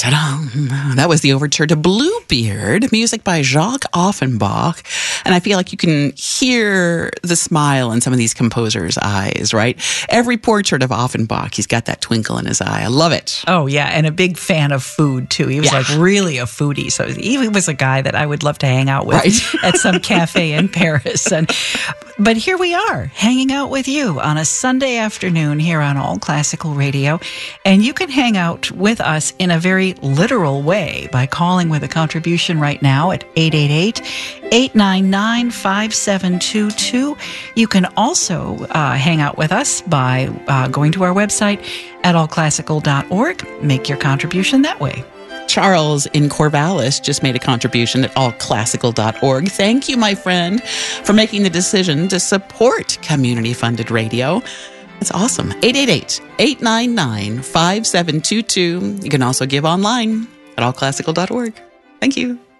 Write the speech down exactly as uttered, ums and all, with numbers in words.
Ta-da! That was the overture to Bluebeard, music by Jacques Offenbach. And I feel like you can hear the smile in some of these composers' eyes, right? Every portrait of Offenbach, he's got that twinkle in his eye. I love it. Oh, yeah. And a big fan of food, too. He was Yeah. like really a foodie. So he was a guy that I would love to hang out with Right. at some cafe in Paris. And But here we are, hanging out with you on a Sunday afternoon here on All Classical Radio. And you can hang out with us in a very literal way by calling with a contribution right now at eight eight eight, eight nine nine, five seven two two. You can also uh, hang out with us by uh, going to our website at all classical dot org. Make your contribution that way. Charles in Corvallis just made a contribution at all classical dot org. Thank you, my friend, for making the decision to support community-funded radio. It's awesome. eight eight eight, eight nine nine, five seven two two. You can also give online at all classical dot org. Thank you.